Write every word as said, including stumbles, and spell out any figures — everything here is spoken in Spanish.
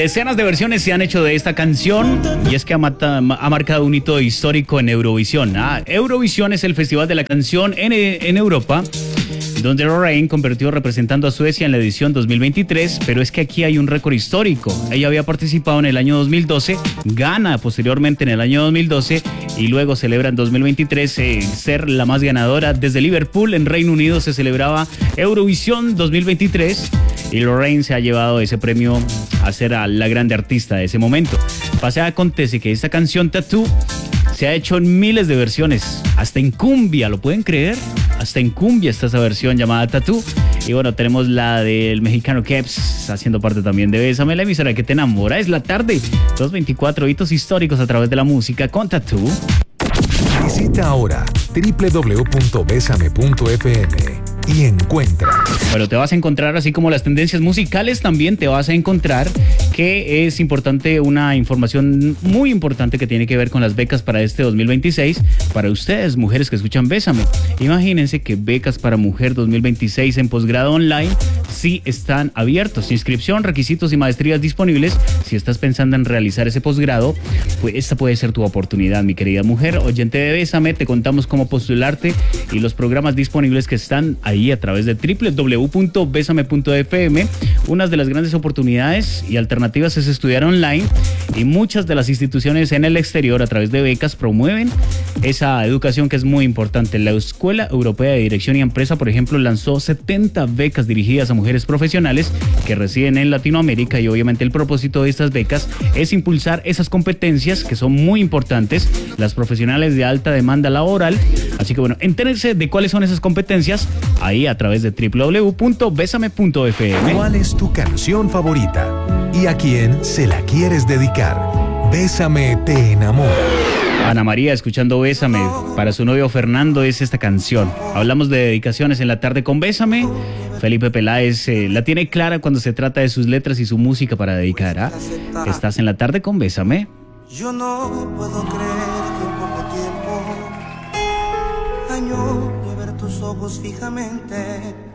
Decenas de versiones se han hecho de esta canción y es que ha, mata, ha marcado un hito histórico en Eurovisión. Ah, Eurovisión es el festival de la canción en, en Europa, donde Lorraine convirtió representando a Suecia en la edición dos mil veintitrés, pero es que aquí hay un récord histórico. Ella había participado en el año dos mil doce, gana posteriormente en el año dos mil doce y luego celebra en dos mil veintitrés eh, ser la más ganadora. Desde Liverpool, en Reino Unido, se celebraba Eurovisión dos mil veintitrés y Lorraine se ha llevado ese premio a ser a la grande artista de ese momento. Pasa, acontece que esta canción Tattoo se ha hecho en miles de versiones, hasta en cumbia, ¿lo pueden creer? Hasta en cumbia está esa versión llamada Tattoo. Y bueno, tenemos la del mexicano Keps haciendo parte también de Bésame, la emisora que te enamora. Es la tarde, dos veinticuatro, hitos históricos a través de la música con Tattoo. Visita ahora doble u doble u doble u punto besame punto efe eme y encuentra. Bueno, te vas a encontrar, así como las tendencias musicales, también te vas a encontrar que es importante, una información muy importante que tiene que ver con las becas para este dos mil veintiséis. Para ustedes, mujeres que escuchan Bésame, imagínense que becas para mujer dos mil veintiséis en posgrado online sí están abiertos. Inscripción, requisitos y maestrías disponibles. Si estás pensando en realizar ese posgrado, pues esta puede ser tu oportunidad, mi querida mujer oyente de Bésame. Te contamos cómo postularte y los programas disponibles que están ahí a través de doble u doble u doble u punto besame punto efe eme. Unas de las grandes oportunidades y alternativas es estudiar online, y muchas de las instituciones en el exterior a través de becas promueven esa educación que es muy importante. La Escuela Europea de Dirección y Empresa, por ejemplo, lanzó setenta becas dirigidas a mujeres profesionales que residen en Latinoamérica, y obviamente el propósito de estas becas es impulsar esas competencias que son muy importantes, las profesionales de alta demanda laboral. Así que bueno, entérense de cuáles son esas competencias ahí a través de doble u doble u doble u punto besame punto efe eme. ¿Cuál es tu canción favorita? ¿Y a quién se la quieres dedicar? Bésame te enamora. Ana María escuchando Bésame, para su novio Fernando es esta canción. Hablamos de dedicaciones en la tarde con Bésame. Felipe Peláez eh, la tiene clara cuando se trata de sus letras y su música para dedicar. ¿Ah? Estás en la tarde con Bésame. Yo no puedo creer que en poco tiempo añoro ver tus ojos fijamente.